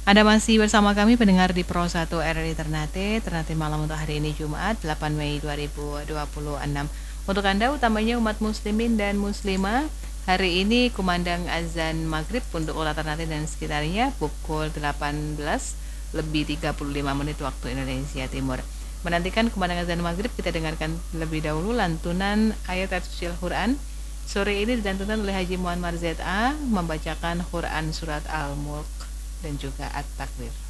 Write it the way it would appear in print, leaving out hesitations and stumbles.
Anda masih bersama kami pendengar di Pro 1 RRI Ternate malam untuk hari ini Jumat 8 Mei 2026. Untuk Anda utamanya umat muslimin dan muslimah, hari ini kumandang azan maghrib untuk kota Ternate dan sekitarnya pukul 18 lebih 35 menit waktu Indonesia Timur. Menantikan kumandang azan maghrib, kita dengarkan lebih dahulu lantunan ayat suci Al-Quran. Sore ini dilantunkan oleh Haji Muhammad ZA membacakan Quran surat Al-Mulk dan juga At-Takwir.